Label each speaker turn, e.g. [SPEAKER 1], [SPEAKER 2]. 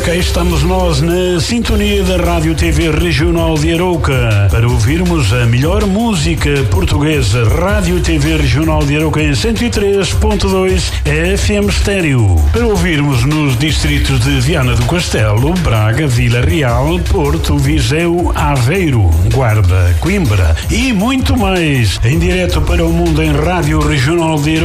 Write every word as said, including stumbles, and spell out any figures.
[SPEAKER 1] cá estamos nós na sintonia da Rádio T V Regional de Arouca para ouvirmos a melhor música portuguesa. Rádio T V Regional de Arouca em cento e três ponto dois F M Estéreo. Para ouvirmos nos distritos de Viana do Castelo, Braga, Vila Real, Porto, Viseu, Aveiro, Guarda, Coimbra e muito mais. Em direto para o mundo em Rádio Regional de Arouca.